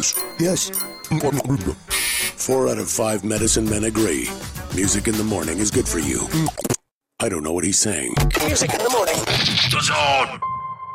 Yes. Yes. 4 out of 5 medicine men agree. Music in the morning is good for you. I don't know what he's saying. Music in the morning. The Zone.